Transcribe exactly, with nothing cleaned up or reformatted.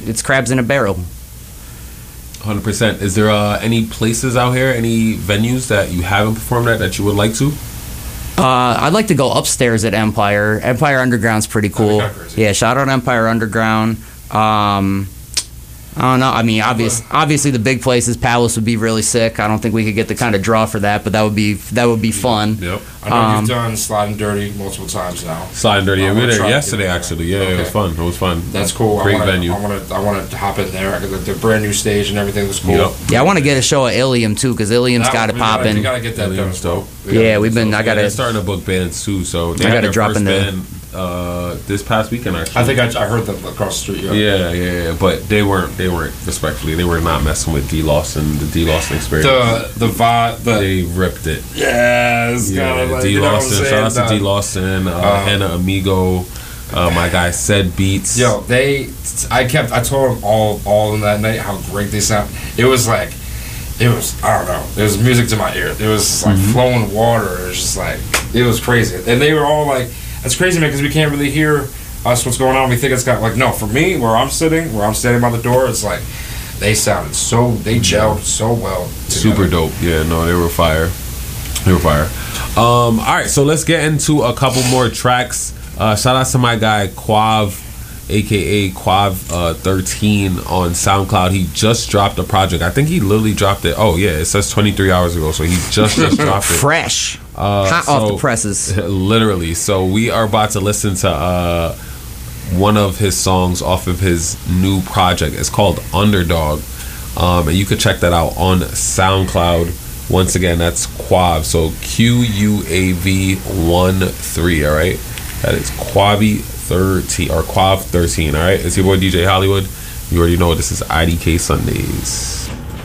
it's crabs in a barrel. one hundred percent. Is there uh, any places out here, any venues that you haven't performed at that you would like to? Uh, I'd like to go upstairs at Empire. Empire Underground's pretty cool. Yeah, shout out Empire Underground. Um, I don't know. I mean, obvious, obviously the big places, Palace would be really sick. I don't think we could get the kind of draw for that, but that would be that would be fun. Yep. I know Um, you've done Slide and Dirty multiple times now. Slide and Dirty. Yeah, I we were wanna there try to yesterday, get in actually. there. Yeah, it was Okay. fun. It was fun. That's cool. Great I wanna, venue. I want to. I want to hop in there. The, the brand new stage and everything was cool. Yep. Yeah, I want to get a show at Ilium too, because Ilium's That- got it we gotta- popping. We gotta get that done. Ilium's dope. We gotta Yeah, get we've that been. done. I Yeah, they're gotta. starting to book bands too, so they I had gotta their drop first in there. band uh, this past weekend. Actually, I think I, I heard them across the street. Yeah. Yeah, yeah, yeah, but they weren't. They weren't respectfully. They were not messing with D Lawson. The D Lawson experience. The the vibe. The they ripped it. yeah, it's Yeah, kind of like D you know what I'm Lawson. saying? Shout out to Nah. D Lawson, uh, Uh, Hannah Amigo, uh, my guy Said Beats. Yo, they. I kept. I told them all all in that night how great they sound. It was like. It was. I don't know. It was music to my ear. It was just like Mm-hmm. flowing water. It was just like. It was crazy, and they were all like. It's crazy, man, because we can't really hear us what's going on. We think it's got like no. For me, where I'm sitting, where I'm standing by the door, it's like they sounded so. They gelled so well. Together. Super dope. Yeah, no, they were fire. They were fire. Um, all right, so let's get into a couple more tracks. Uh, shout out to my guy Quav, aka Quav uh, thirteen on SoundCloud. He just dropped a project. I think he literally dropped it. Oh yeah, it says twenty-three hours ago. So he just just dropped it. Fresh, Uh, hot so- off the presses. Literally. So we are about to listen to uh, one of his songs off of his new project. It's called Underdog. Um, and you can check that out on SoundCloud. Once again, that's Quav. So Q U A V one three, all right? That is Quavi thirteen, or Quav thirteen, all right? It's your boy D J Hollywood. You already know this is I D K Sundays.